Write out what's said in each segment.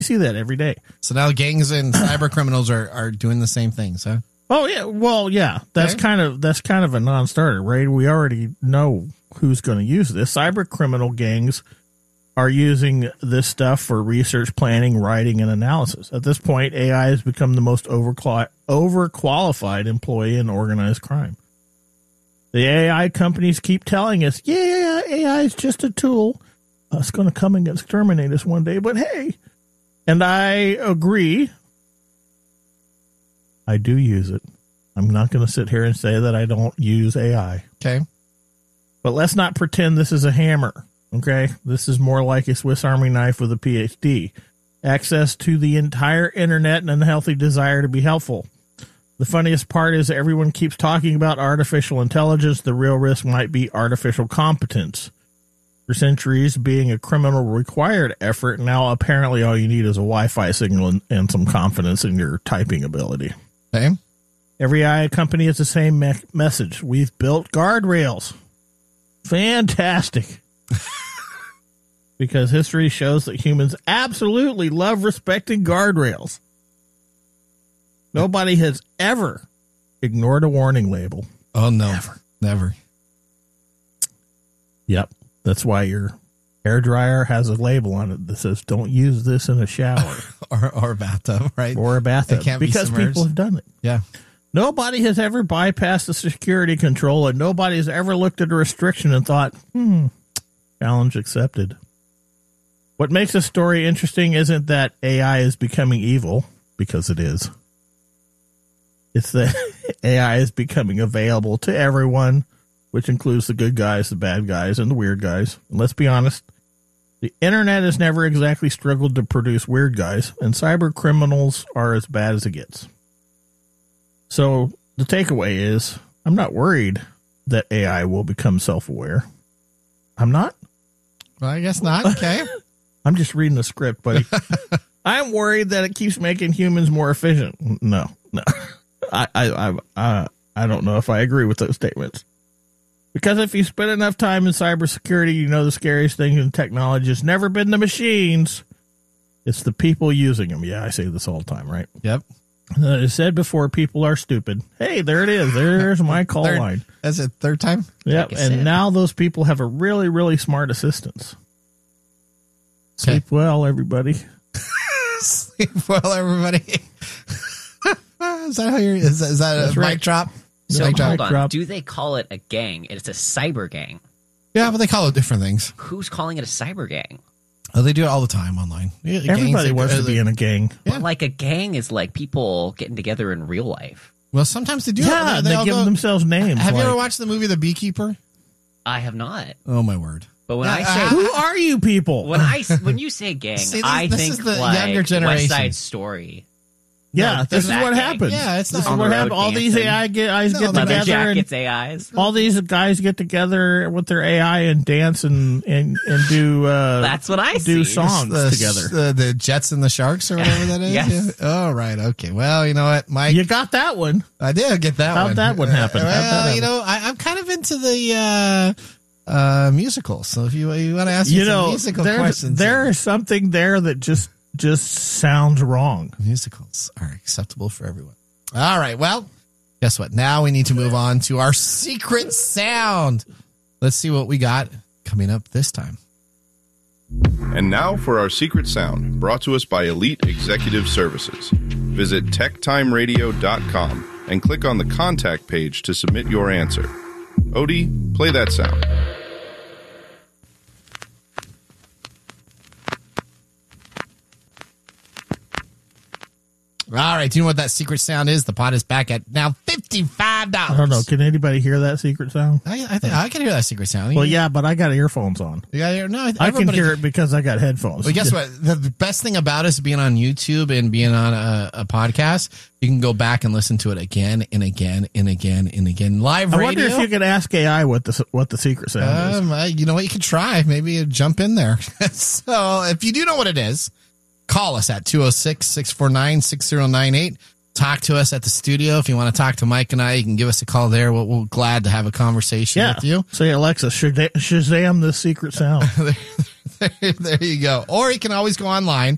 You see that every day. So now gangs and cyber criminals are doing the same things, huh? Oh yeah, well yeah, that's Okay. kind of a non-starter, right? We already know who's going to use this. Cyber criminal gangs are using this stuff for research, planning, writing, and analysis. At this point, AI has become the most overqualified employee in organized crime. The AI companies keep telling us, yeah, AI is just a tool. It's going to come and exterminate us one day, but hey, and I agree. I do use it. I'm not going to sit here and say that I don't use AI. Okay. But let's not pretend this is a hammer, okay? This is more like a Swiss Army knife with a PhD. Access to the entire internet and an unhealthy desire to be helpful. The funniest part is everyone keeps talking about artificial intelligence. The real risk might be artificial competence. For centuries, being a criminal required effort. Now, apparently, all you need is a Wi-Fi signal and some confidence in your typing ability. Okay. Every AI company has the same message. We've built guardrails. Fantastic. Because history shows that humans absolutely love respecting guardrails. Nobody has ever ignored a warning label. Oh, no. Never. Yep. That's why your hairdryer has a label on it that says, don't use this in a shower. or a bathtub, right? Or a bathtub. It can't be because submerged. people have done it. Yeah. Nobody has ever bypassed the security control, and nobody has ever looked at a restriction and thought, challenge accepted. What makes this story interesting isn't that AI is becoming evil, because it is. It's that AI is becoming available to everyone, which includes the good guys, the bad guys, and the weird guys. And let's be honest, the internet has never exactly struggled to produce weird guys, and cyber criminals are as bad as it gets. So the takeaway is, I'm not worried that AI will become self-aware. I'm not. Well, I guess not. Okay. I'm just reading the script, buddy. I'm worried that it keeps making humans more efficient. No. I don't know if I agree with those statements. Because if you spend enough time in cybersecurity, you know the scariest thing in technology has never been the machines. It's the people using them. Yeah, I say this all the time, right? Yep. I said before, people are stupid. Hey, there it is. There's my call line. That's it. Third time? Yep. And now those people have a really, really smart assistants. Okay. Sleep well, everybody. Sleep well, everybody. Is that how you're? Is that That's a right. mic drop? So Mic hold on. drop. Do they call it a gang? It's a cyber gang. Yeah, but they call it different things. Who's calling it a cyber gang? Oh, they do it all the time online. Everybody wants to be in a gang. Yeah. Well, like a gang is like people getting together in real life. Well, sometimes they do. Yeah, it. they all give go- themselves names. Have you like, ever watched the movie The Beekeeper? I have not. Oh my word! But when Yeah, I say Who are you people? when you say gang, See, I this think is the like younger generation. West Side Story. Yeah, No, this is that what gang. happens. Yeah, it's This not is on what the road happens. All these dancing. AI guys get Leather together, and jackets, AIs. all these guys get together with their AI and dance and do. That's what I do see. songs together. The Jets and the Sharks or whatever that is. Yes. Yeah. Oh, right. Okay. Well, you know what, Mike? You got that one. I did get that one. How'd that one happen? How'd that Well, happen? you know, I'm kind of into the musicals. So if you want to ask me You some know, musical there questions, is something there that just sounds wrong. musicals are acceptable for everyone. All right. Well, guess what? Now we need to move on to our secret sound. Let's see what we got coming up this time. And now for our secret sound, brought to us by Elite Executive Services. Visit techtimeradio.com and click on the contact page to submit your answer. Odie, play that sound. All right. Do you know what that secret sound is? The pot is back at now $55. I don't know. Can anybody hear that secret sound? I think I can hear that secret sound. Well, yeah, but I got earphones on. You got to hear? No, I can everybody hear it because I got headphones. But guess what? The best thing about us being on YouTube and being on a podcast, you can go back and listen to it again and again and again and again. Live I radio. wonder if you could ask AI what the secret sound is. You know what? You could try. Maybe you jump in there. So if you do know what it is, call us at 206-649-6098. Talk to us at the studio. If you want to talk to Mike and I, you can give us a call there. We're glad to have a conversation Yeah. with you. Say, Alexa, Shazam the secret sound. There you go. Or you can always go online,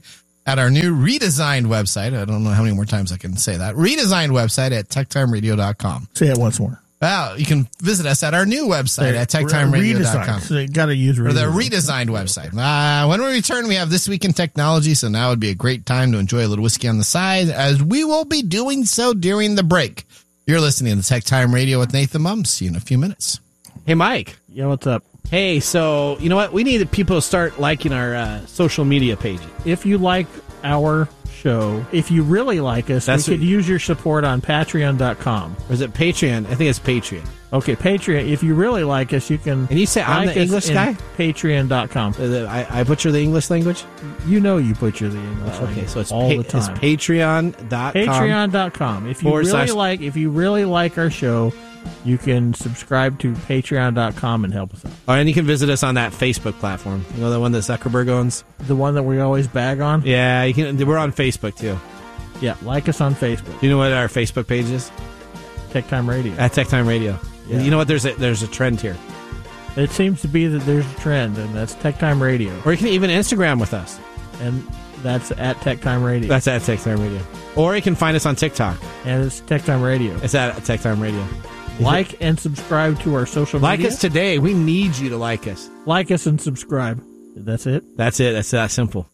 at our new redesigned website. I don't know how many more times I can say that. Redesigned website at techtimeradio.com. Say it once more. Well, you can visit us at our new website at techtimeradio.com. So you got to use Or the redesigned website. When we return, we have This Week in Technology, so now would be a great time to enjoy a little whiskey on the side, as we will be doing so during the break. You're listening to Tech Time Radio with Nathan Mum. See you in a few minutes. Hey, Mike. Yeah, what's up? Hey, so you know what? We need people to start liking our social media pages. If you like our show, if you really like us, we could use your support on patreon.com. Or is it Patreon? I think it's Patreon. Okay, Patreon. If you really like us, you can. And you say I'm the English guy? Patreon.com. I butcher the English language? You know you butcher the English language. Okay, so it's all the time. It's Patreon.com. Patreon.com. If you really like our show, you can subscribe to patreon.com and help us out. Oh, and you can visit us on that Facebook platform. You know, the one that Zuckerberg owns? The one that we always bag on? Yeah, you can. We're on Facebook, too. Yeah, like us on Facebook. Do you know what our Facebook page is? Tech Time Radio. At Tech Time Radio. Yeah. You know what? There's a trend here. It seems to be that there's a trend, and that's Tech Time Radio. Or you can even Instagram with us. And that's at Tech Time Radio. That's at Tech Time Radio. Or you can find us on TikTok. And it's Tech Time Radio. It's at Tech Time Radio. Like and subscribe to our social media. Like us today. We need you to like us. Like us and subscribe. That's it? That's it. That's that simple.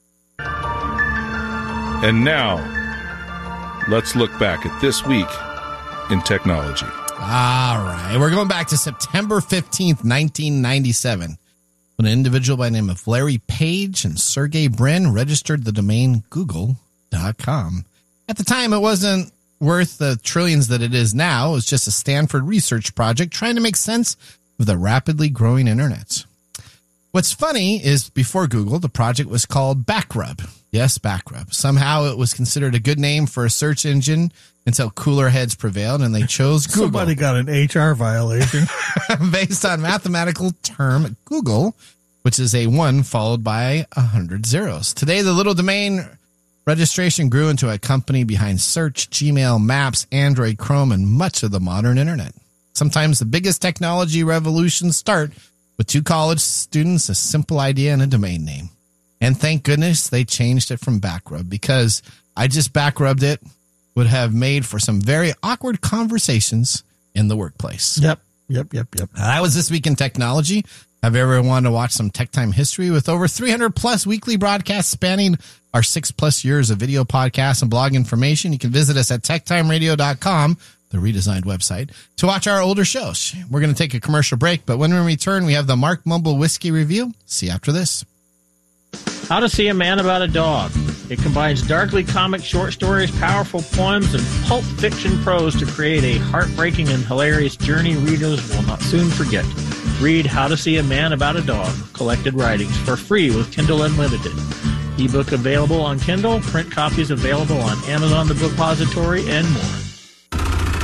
And now, let's look back at this week in technology. All right. We're going back to September 15th, 1997, when an individual by the name of Larry Page and Sergey Brin registered the domain Google.com. At the time, it wasn't worth the trillions that it is now. It was just a Stanford research project trying to make sense of the rapidly growing internet. What's funny is before Google, the project was called Backrub. Yes, Backrub. Somehow it was considered a good name for a search engine until cooler heads prevailed and they chose Google. Somebody got an HR violation. Based on mathematical term Google, which is a 1 followed by 100 zeros. Today, the little domain registration grew into a company behind search, Gmail, Maps, Android, Chrome, and much of the modern internet. Sometimes the biggest technology revolutions start with two college students, a simple idea, and a domain name. And thank goodness they changed it from Backrub, because I just backrubbed it would have made for some very awkward conversations in the workplace. Yep. That was This Week in Technology. Have you ever wanted to watch some Tech Time history with over 300 plus weekly broadcasts spanning our 6+ years of video podcasts and blog information? You can visit us at techtimeradio.com, the redesigned website, to watch our older shows. We're going to take a commercial break, but when we return, we have the Mark Mumble Whiskey Review. See you after this. How to See a Man About a Dog. It combines darkly comic short stories, powerful poems, and pulp fiction prose to create a heartbreaking and hilarious journey readers will not soon forget. Read How to See a Man About a Dog, collected writings, for free with Kindle Unlimited. Ebook available on Kindle, print copies available on Amazon the Bookpository, and more.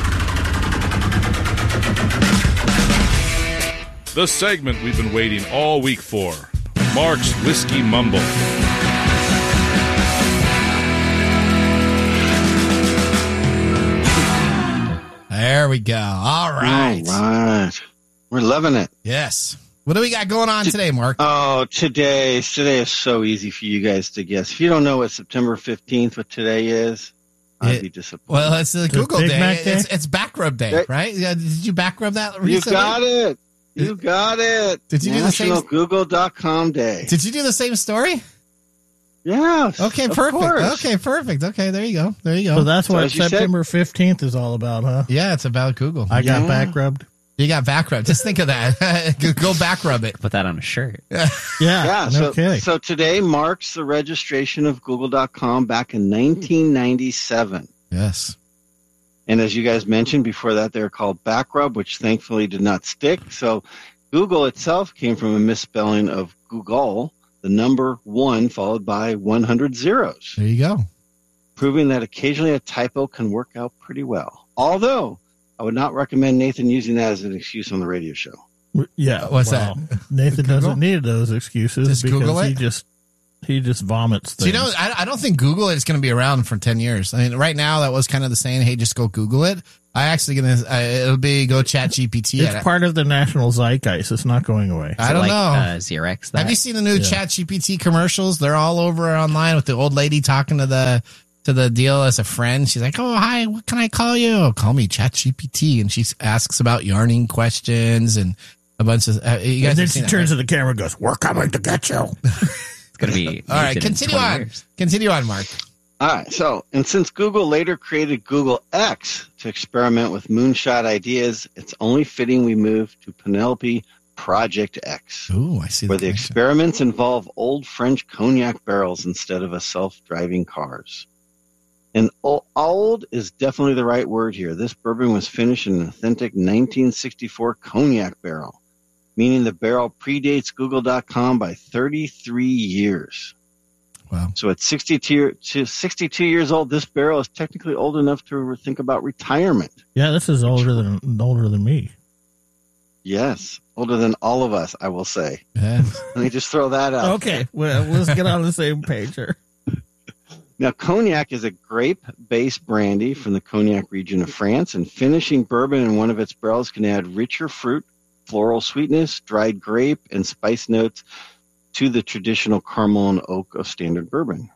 The segment we've been waiting all week for. Mark's Whiskey Mumble. There we go. All right. All right. We're loving it. Yes. What do we got going on today, Mark? Oh, today is so easy for you guys to guess. If you don't know what September 15th, what today is, I'd be disappointed. Well, it's the Google Big Day. Mac Day? It's Backrub Day, right? Yeah, did you backrub that recently? You got it. You got it. Did you do the same? NationalGoogle.com Day. Did you do the same story? Yeah. Okay, perfect. Okay, there you go. So that's what as you September 15th is all about, huh? Yeah, it's about Google. I got backrubbed. You got backrub. Just think of that. Go backrub it. Put that on a shirt. Yeah, no kidding. So today marks the registration of Google.com back in 1997. Yes. And as you guys mentioned before that, they were called Backrub, which thankfully did not stick. So Google itself came from a misspelling of Google, the number 1 followed by 100 zeros. There you go. Proving that occasionally a typo can work out pretty well. Although I would not recommend Nathan using that as an excuse on the radio show. Yeah. What's that? Nathan doesn't need those excuses Just because Google it? he just vomits things. So, you know, I don't think Google is going to be around for 10 years. I mean, right now that was kind of the saying, hey, just go Google it. I actually it'll be go chat GPT. It's part of the national zeitgeist. It's not going away. I don't know. Xerox that. Have you seen the new chat GPT commercials? They're all over online with the old lady talking to the deal as a friend. She's like, "Oh, hi, what can I call you?" "Call me chat GPT." And she asks about yarning questions and a bunch of, you guys And then have she seen turns that, to the camera and goes, "We're coming to get you." It's going to be. All right, in continue 20 on. years. Continue on, Mark. All right. So, and since Google later created Google X to experiment with moonshot ideas, it's only fitting we move to Penelope Project X, Ooh, I see. where the connection. experiments involve old French cognac barrels instead of self-driving cars. And old is definitely the right word here. This bourbon was finished in an authentic 1964 cognac barrel, meaning the barrel predates Google.com by 33 years. Wow. So at 62 years old, this barrel is technically old enough to think about retirement. Yeah, this is older than me. Yes, older than all of us, I will say. Yeah. Let me just throw that out. Okay, well, let's get on the same page here. Now, cognac is a grape-based brandy from the Cognac region of France, and finishing bourbon in one of its barrels can add richer fruit, floral sweetness, dried grape, and spice notes to the traditional caramel and oak of standard bourbon.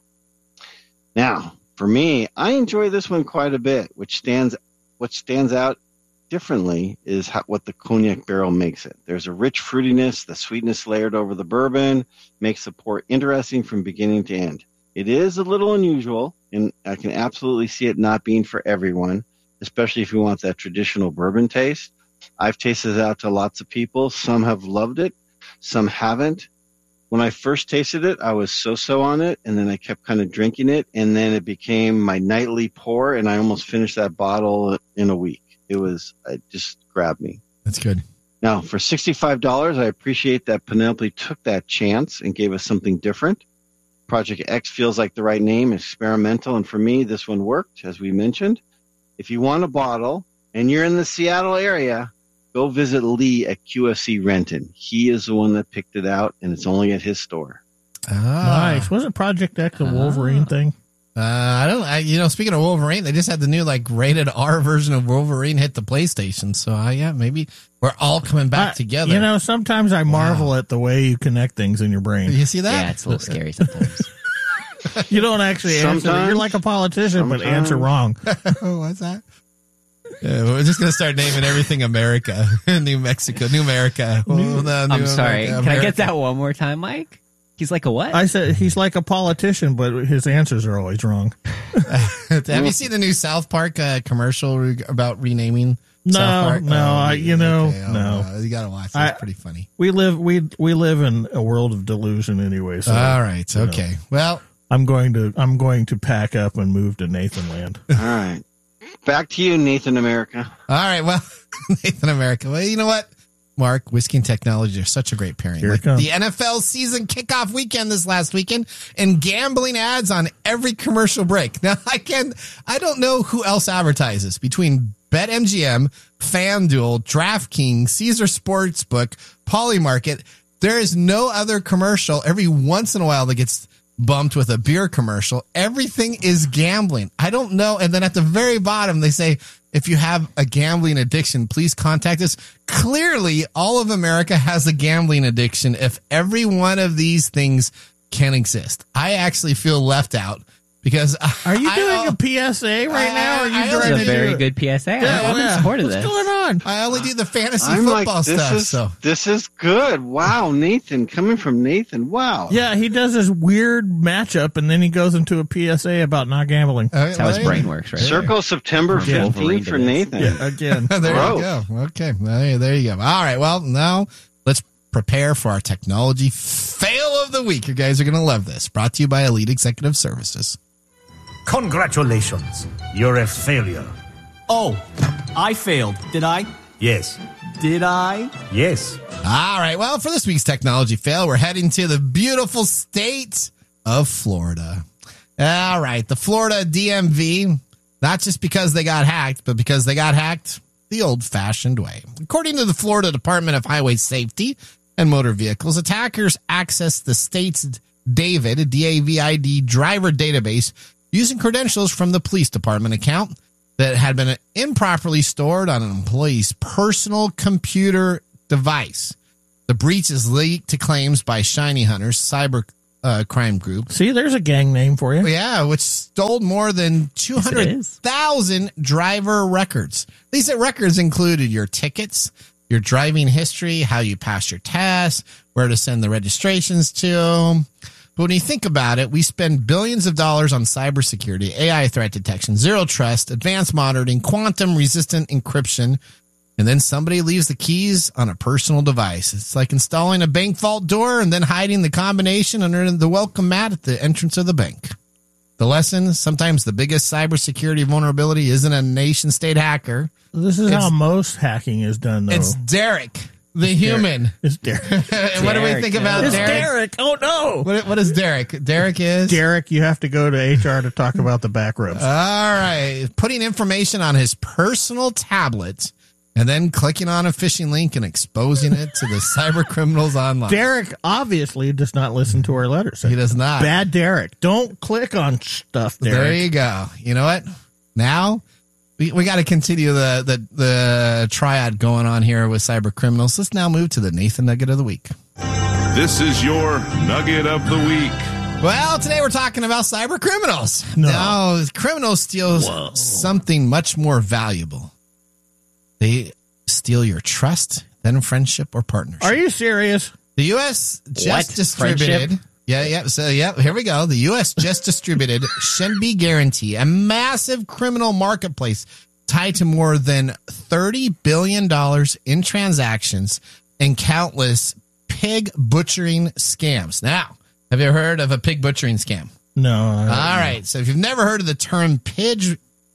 Now, for me, I enjoy this one quite a bit. What stands out differently is what the cognac barrel makes it. There's a rich fruitiness, the sweetness layered over the bourbon makes the pour interesting from beginning to end. It is a little unusual, and I can absolutely see it not being for everyone, especially if you want that traditional bourbon taste. I've tasted it out to lots of people. Some have loved it, some haven't. When I first tasted it, I was so-so on it, and then I kept kind of drinking it, and then it became my nightly pour, and I almost finished that bottle in a week. It just grabbed me. That's good. Now, for $65, I appreciate that Penelope took that chance and gave us something different. Project X feels like the right name, experimental, and for me, this one worked, as we mentioned. If you want a bottle, and you're in the Seattle area, go visit Lee at QFC Renton. He is the one that picked it out, and it's only at his store. Nice. Wasn't Project X a Wolverine thing? Speaking of Wolverine, they just had the new rated R version of Wolverine hit the PlayStation. So maybe we're all coming back together. Sometimes I marvel at the way you connect things in your brain. You see that? Yeah, it's a little scary sometimes. You don't actually answer. Sometimes. You're like a politician, but answer wrong. What's that? Yeah, we're just going to start naming everything America. New Mexico, New America. I'm sorry. America, Can I get that one more time, Mike? He's like a what? I said he's like a politician, but his answers are always wrong. Have you seen the new South Park commercial about renaming South Park? No. You got to watch it. It's pretty funny. We live in a world of delusion anyway. So, all right. Okay. Well, I'm going to pack up and move to Nathanland. All right. Back to you, Nathan America. All right. Well, Nathan America. Well, you know what? Mark, whiskey and technology are such a great pairing. Here it comes. The NFL season kickoff weekend this last weekend, and gambling ads on every commercial break. Now, I don't know who else advertises between BetMGM, FanDuel, DraftKings, Caesar Sportsbook, Polymarket. There is no other commercial every once in a while that gets bumped with a beer commercial. Everything is gambling. I don't know. And then at the very bottom, they say, if you have a gambling addiction, please contact us. Clearly, all of America has a gambling addiction if every one of these things can exist. I actually feel left out because Are you doing a PSA right now? Or are you It's trying a to very do good PSA. I'm in support of What's this. going on? I only do the fantasy I'm football like, stuff. this is good. Wow, Nathan, coming from Nathan. Wow. Yeah, he does this weird matchup, and then he goes into a PSA about not gambling. That's how his brain works, right? Circle September Yeah. 15th for Wolverine Nathan. Yeah, again. There Gross. you go. Okay, there you go. All right, well, now let's prepare for our technology fail of the week. You guys are going to love this. Brought to you by Elite Executive Services. Congratulations, you're a failure. Oh, I failed, did I? Yes. Did I? Yes. All right, well, for this week's technology fail, we're heading to the beautiful state of Florida. All right, the Florida DMV, not just because they got hacked, but because they got hacked the old-fashioned way. According to the Florida Department of Highway Safety and Motor Vehicles, attackers accessed the state's DAVID driver database using credentials from the police department account. that had been improperly stored on an employee's personal computer device. The breach is linked to claims by Shiny Hunters cyber crime group. See, there's a gang name for you. Yeah, which stole more than 200,000 driver records. These records included your tickets, your driving history, how you passed your test, where to send the registrations to. But when you think about it, we spend billions of dollars on cybersecurity, AI threat detection, zero trust, advanced monitoring, quantum resistant encryption, and then somebody leaves the keys on a personal device. It's like installing a bank vault door and then hiding the combination under the welcome mat at the entrance of the bank. The lesson, sometimes the biggest cybersecurity vulnerability isn't a nation state hacker. This is how most hacking is done, though. It's Derek, the human. It's Derek. What do we think about It's Derek? Derek. Oh, no. What is Derek? Derek is? Derek, you have to go to HR to talk about the back rubs. All right. Putting information on his personal tablet and then clicking on a phishing link and exposing it to the cyber criminals online. Derek obviously does not listen to our letters. He does not. Bad Derek. Don't click on stuff, Derek. There you go. You know what? Now we got to continue the triad going on here with cyber criminals. Let's now move to the Nathan Nugget of the Week. This is your Nugget of the Week. Well, today we're talking about cyber criminals. No, criminals steal something much more valuable. They steal your trust, then friendship or partnership. Are you serious? The U.S. just distributed. Friendship? Yeah. So, here we go. The U.S. just distributed Shenby Guarantee, a massive criminal marketplace tied to more than $30 billion in transactions and countless pig butchering scams. Now, have you heard of a pig butchering scam? No. All right. So if you've never heard of the term pidgeotto,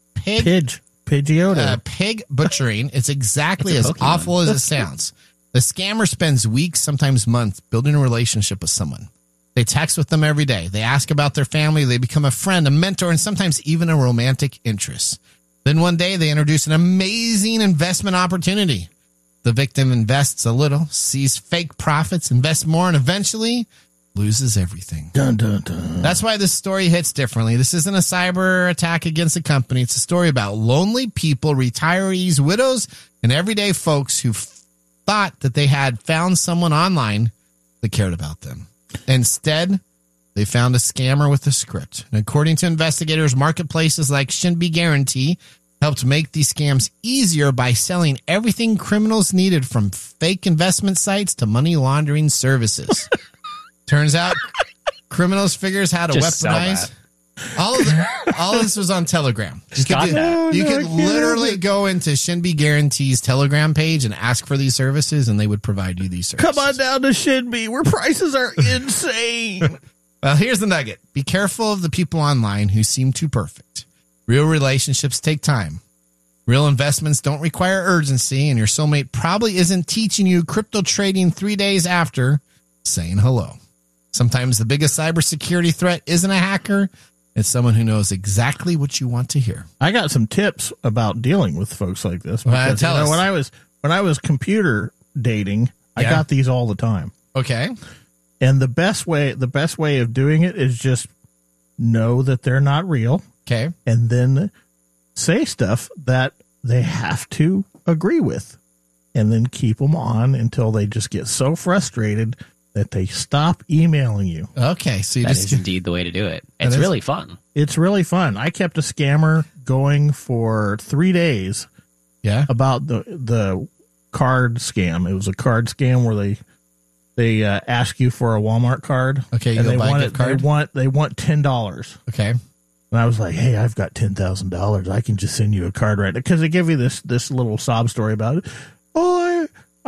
pig butchering, it's exactly as awful as it sounds. The scammer spends weeks, sometimes months, building a relationship with someone. They text with them every day. They ask about their family. They become a friend, a mentor, and sometimes even a romantic interest. Then one day they introduce an amazing investment opportunity. The victim invests a little, sees fake profits, invests more, and eventually loses everything. Dun, dun, dun. That's why this story hits differently. This isn't a cyber attack against a company. It's a story about lonely people, retirees, widows, and everyday folks who thought that they had found someone online that cared about them. Instead, they found a scammer with a script. And according to investigators, marketplaces like Shenby Guarantee helped make these scams easier by selling everything criminals needed, from fake investment sites to money laundering services. Turns out criminals figures how to Just weaponize. All of this was on Telegram. You could literally go into Shenby Guarantee's Telegram page and ask for these services, and they would provide you these services. Come on down to Shenby, where prices are insane. Well, here's the nugget. Be careful of the people online who seem too perfect. Real relationships take time. Real investments don't require urgency, and your soulmate probably isn't teaching you crypto trading 3 days after saying hello. Sometimes the biggest cybersecurity threat isn't a hacker. It's someone who knows exactly what you want to hear. I got some tips about dealing with folks like this. Well, Because, tell us. when I was computer dating, I Yeah. got these all the time. Okay. And the best way of doing it is just know that they're not real, Okay. and then say stuff that they have to agree with, and then keep them on until they just get so frustrated that they stop emailing you. Okay. So you That just is indeed the way to do it. That It's is- really fun. It's really fun. I kept a scammer going for 3 days yeah. about the card scam. It was a card scam where they ask you for a Walmart card. Okay, you and go they buy a want gift card? They want $10. Okay. And I was like, hey, I've got $10,000. I can just send you a card right now. Because they give you this little sob story about it. Oh,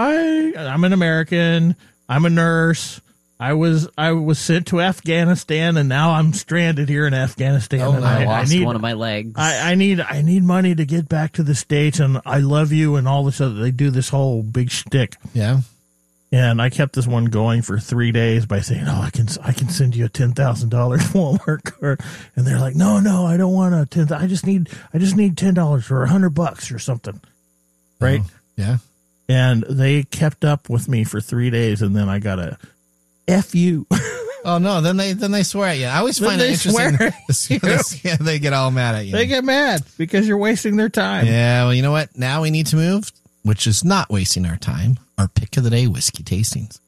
I'm an American. I'm a nurse. I was sent to Afghanistan, and now I'm stranded here in Afghanistan. Oh, and I lost need one of my legs. I need money to get back to the States, and I love you, and all this other. They do this whole big shtick. Yeah. And I kept this one going for 3 days by saying, "Oh, I can send you a $10,000 Walmart card," and they're like, "No, I don't want a $10. I just need $10 or $100 or something." Right? Oh, yeah. And they kept up with me for 3 days, and then I got a F you. Oh no! Then they swear at you. I always find it interesting. Yeah, they get all mad at you. They get mad because you're wasting their time. Yeah. Well, you know what? Now we need to move, which is not wasting our time. Our pick of the day whiskey tastings.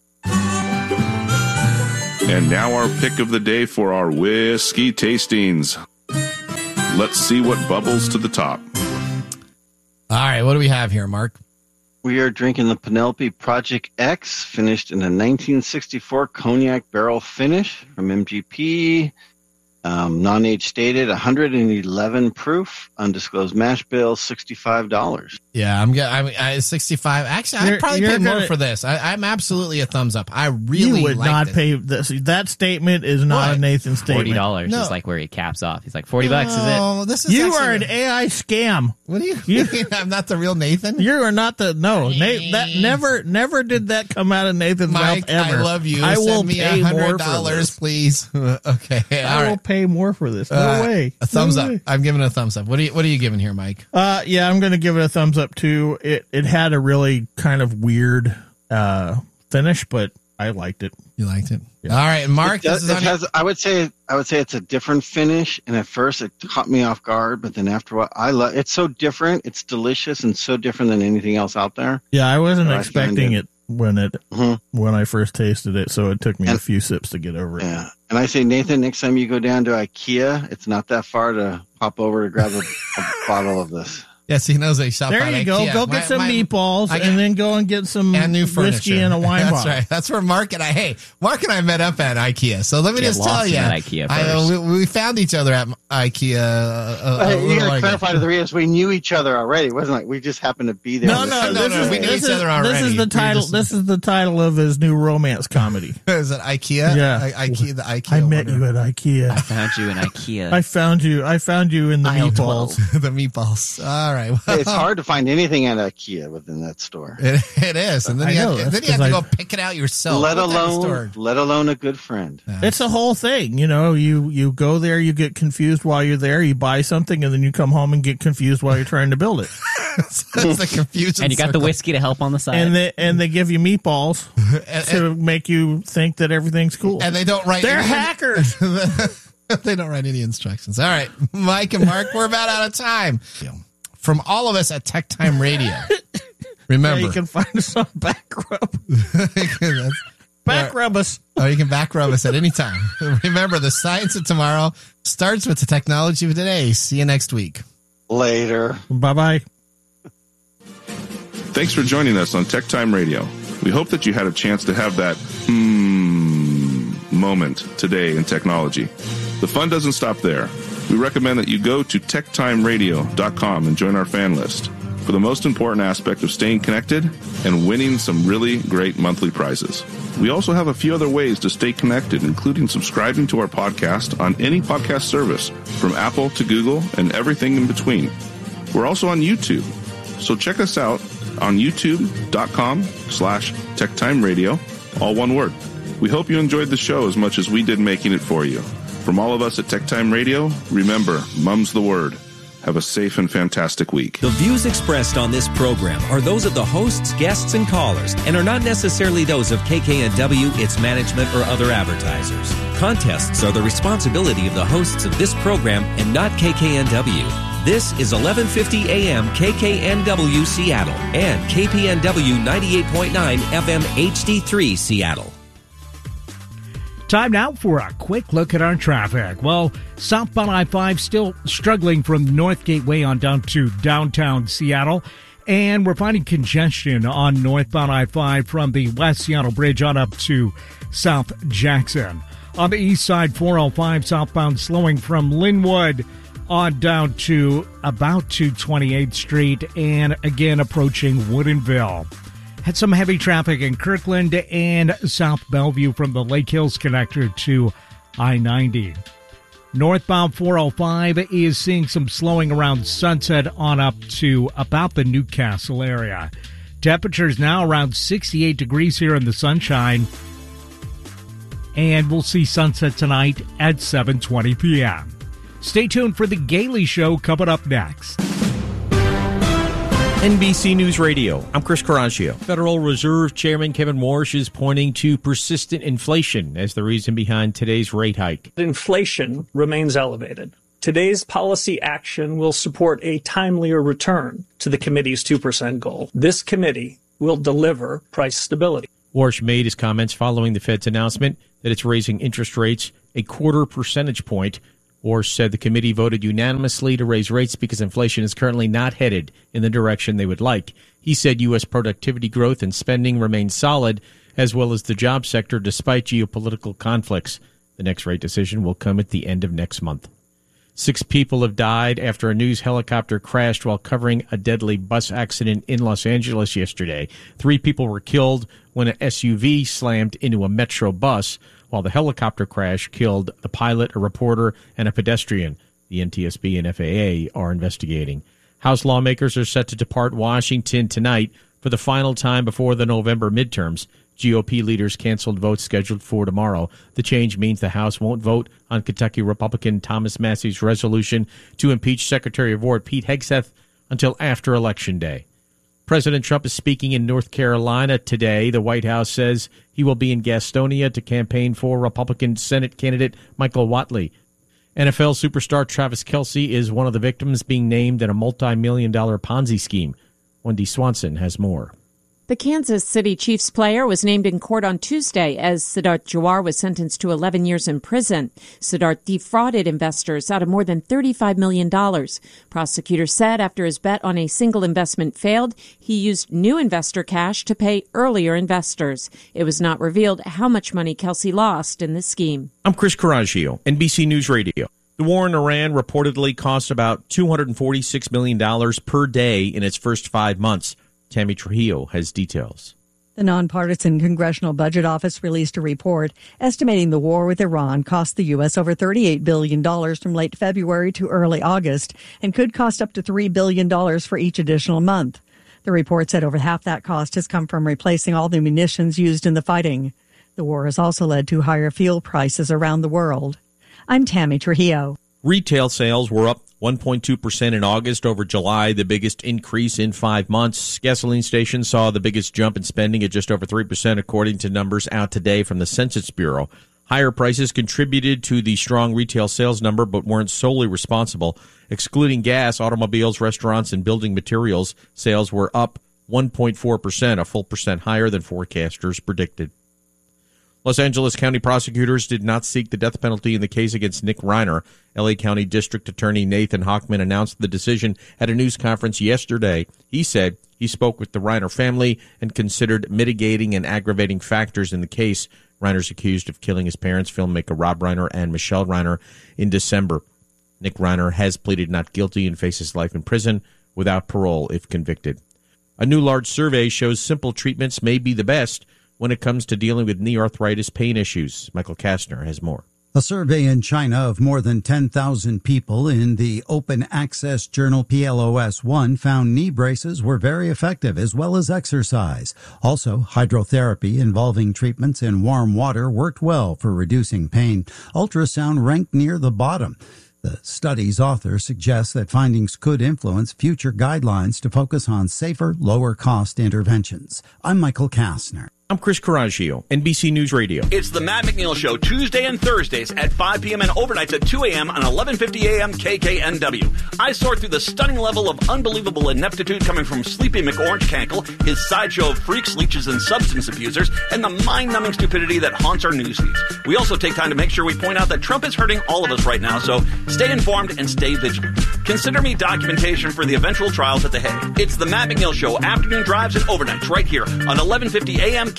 And now our pick of the day for our whiskey tastings. Let's see what bubbles to the top. All right, what do we have here, Mark? We are drinking the Penelope Project X, finished in a 1964 cognac barrel finish from MGP. Non-age stated, 111 proof, undisclosed mash bill, $65. Yeah, I'm 65. Actually, I'd probably pay more for this. I'm absolutely a thumbs up. I really you would like not this. pay this. That statement is not a Nathan statement. $40 is like where he caps off. He's like, $40 is it? Oh, this is You are an AI scam. What do you mean? I'm not the real Nathan? You are not the Nate. That never did that come out of Nathan's Mike, mouth ever. I love you. I will Send me pay more for $100, this. please. Okay, all I will right. pay more for this. No way. A thumbs No up. way. I'm giving it a thumbs up. What are you giving here, Mike? Yeah, I'm going to give it a thumbs up too. It had a really kind of weird finish, but I liked it. You liked it. Yeah. All right, Mark. I would say it's a different finish, and at first it caught me off guard, but then after a while, it's so different. It's delicious and so different than anything else out there. Yeah, I wasn't expecting it when I first tasted it, so it took me a few sips to get over it. Yeah, and I say, Nathan, next time you go down to IKEA, it's not that far to pop over to grab a bottle of this. Yes, he knows they shop. There you go. IKEA. Go get some meatballs and then go and get some and new whiskey and a wine That's bottle. right. That's where Mark and I met up at IKEA. So let me just tell you, at IKEA first. we found each other at IKEA. You got to clarify to the readers, we knew each other already. It wasn't like we just happened to be there. No. We knew each other already. This is the title. This is the title of his new romance comedy. Is it IKEA? Yeah, IKEA. The IKEA. I met you at IKEA. I found you in IKEA. I found you in the Aisle meatballs. 12. The meatballs. All right. Well, It's hard to find anything at IKEA within that store. It is, and then you have to go pick it out yourself. Let alone a good friend. It's a whole thing. You go there, you get confused while you're there, you buy something, and then you come home and get confused while you're trying to build it. That's the confusion. And you got the whiskey to help on the side. And they give you meatballs to make you think that everything's cool. And they don't write. They're hackers. They don't write any instructions. All right, Mike and Mark, we're about out of time. From all of us at Tech Time Radio, remember, you can find us on Backrub. Backrub us. Oh, you can backrub us at any time. Remember, the science of tomorrow starts with the technology of today. See you next week. Later. Bye-bye. Thanks for joining us on Tech Time Radio. We hope that you had a chance to have that moment today in technology. The fun doesn't stop there. We recommend that you go to techtimeradio.com and join our fan list for the most important aspect of staying connected and winning some really great monthly prizes. We also have a few other ways to stay connected, including subscribing to our podcast on any podcast service, from Apple to Google and everything in between. We're also on YouTube, so check us out on youtube.com/techtimeradio, all one word. We hope you enjoyed the show as much as we did making it for you. From all of us at Tech Time Radio, remember, mum's the word. Have a safe and fantastic week. The views expressed on this program are those of the hosts, guests, and callers, and are not necessarily those of KKNW, its management, or other advertisers. Contests are the responsibility of the hosts of this program and not KKNW. This is 1150 AM KKNW Seattle and KPNW 98.9 FM HD3 Seattle. Time now for a quick look at our traffic. Well, southbound I-5 still struggling from North Gateway on down to downtown Seattle. And we're finding congestion on northbound I-5 from the West Seattle Bridge on up to South Jackson. On the east side, 405 southbound slowing from Linwood on down to about 228th Street and again approaching Woodinville. Had some heavy traffic in Kirkland and South Bellevue from the Lake Hills connector to I-90. Northbound 405 is seeing some slowing around Sunset on up to about the Newcastle area. Temperatures now around 68 degrees here in the sunshine. And we'll see sunset tonight at 7:20 p.m. Stay tuned for the Gailey Show coming up next. NBC News Radio. I'm Chris Coraggio. Federal Reserve Chairman Kevin Warsh is pointing to persistent inflation as the reason behind today's rate hike. Inflation remains elevated. Today's policy action will support a timelier return to the committee's 2% goal. This committee will deliver price stability. Warsh made his comments following the Fed's announcement that it's raising interest rates a 0.25 percentage point. Warsh said the committee voted unanimously to raise rates because inflation is currently not headed in the direction they would like. He said U.S. productivity growth and spending remain solid, as well as the job sector, despite geopolitical conflicts. The next rate decision will come at the end of next month. 6 people have died after a news helicopter crashed while covering a deadly bus accident in Los Angeles yesterday. 3 people were killed when an SUV slammed into a Metro bus, while the helicopter crash killed the pilot, a reporter, and a pedestrian. The NTSB and FAA are investigating. House lawmakers are set to depart Washington tonight for the final time before the November midterms. GOP leaders canceled votes scheduled for tomorrow. The change means the House won't vote on Kentucky Republican Thomas Massey's resolution to impeach Secretary of War Pete Hegseth until after Election Day. President Trump is speaking in North Carolina today. The White House says he will be in Gastonia to campaign for Republican Senate candidate Michael Whatley. NFL superstar Travis Kelce is one of the victims being named in a multi-million-dollar Ponzi scheme. Wendy Swanson has more. The Kansas City Chiefs player was named in court on Tuesday as Siddharth Jawar was sentenced to 11 years in prison. Siddharth defrauded investors out of more than $35 million. Prosecutors said after his bet on a single investment failed, he used new investor cash to pay earlier investors. It was not revealed how much money Kelce lost in the scheme. I'm Chris Coraggio, NBC News Radio. The war in Iran reportedly cost about $246 million per day in its first 5 months. Tammy Trujillo has details. The nonpartisan Congressional Budget Office released a report estimating the war with Iran cost the U.S. over $38 billion from late February to early August and could cost up to $3 billion for each additional month. The report said over half that cost has come from replacing all the munitions used in the fighting. The war has also led to higher fuel prices around the world. I'm Tammy Trujillo. Retail sales were up 1.2% in August over July, the biggest increase in 5 months. Gasoline stations saw the biggest jump in spending at just over 3%, according to numbers out today from the Census Bureau. Higher prices contributed to the strong retail sales number, but weren't solely responsible. Excluding gas, automobiles, restaurants, and building materials sales were up 1.4%, a full percent higher than forecasters predicted. Los Angeles County prosecutors did not seek the death penalty in the case against Nick Reiner. L.A. County District Attorney Nathan Hochman announced the decision at a news conference yesterday. He said he spoke with the Reiner family and considered mitigating and aggravating factors in the case. Reiner's accused of killing his parents, filmmaker Rob Reiner and Michelle Reiner, in December. Nick Reiner has pleaded not guilty and faces life in prison without parole if convicted. A new large survey shows simple treatments may be the best when it comes to dealing with knee arthritis pain issues. Michael Kastner has more. A survey in China of more than 10,000 people in the open access journal PLOS-1 found knee braces were very effective, as well as exercise. Also, hydrotherapy involving treatments in warm water worked well for reducing pain. Ultrasound ranked near the bottom. The study's author suggests that findings could influence future guidelines to focus on safer, lower-cost interventions. I'm Michael Kastner. I'm Chris Coraggio, NBC News Radio. It's the Matt McNeil Show, Tuesday and Thursdays at 5 p.m. and overnights at 2 a.m. on 1150 a.m. KKNW. I sort through the stunning level of unbelievable ineptitude coming from Sleepy McOrange Cankle, his sideshow of freaks, leeches, and substance abusers, and the mind-numbing stupidity that haunts our news feeds. We also take time to make sure we point out that Trump is hurting all of us right now, so stay informed and stay vigilant. Consider me documentation for the eventual trials at The Hague. It's the Matt McNeil Show, afternoon drives and overnights right here on 1150 a.m.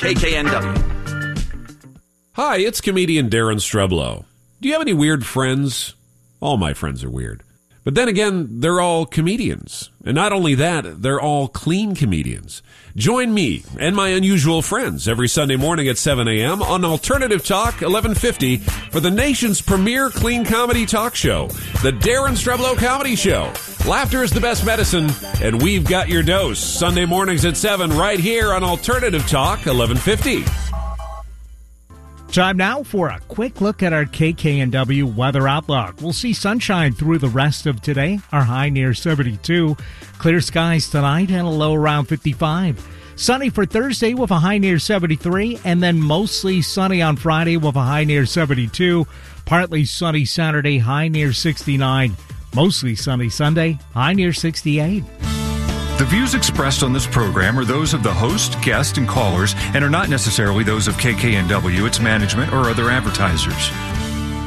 KKNW. Hi, it's comedian Darren Streblow. Do you have any weird friends? All my friends are weird. But then again, they're all comedians. And not only that, they're all clean comedians. Join me and my unusual friends every Sunday morning at 7 a.m. on Alternative Talk 1150 for the nation's premier clean comedy talk show, The Darren Streblow Comedy Show. Laughter is the best medicine, and we've got your dose. Sunday mornings at 7 right here on Alternative Talk 1150. Time now for a quick look at our KKNW weather outlook. We'll see sunshine through the rest of today. Our high near 72. Clear skies tonight and a low around 55. Sunny for Thursday with a high near 73. And then mostly sunny on Friday with a high near 72. Partly sunny Saturday, high near 69. Mostly sunny Sunday, high near 68. The views expressed on this program are those of the host, guest, and callers and are not necessarily those of KKNW, its management, or other advertisers.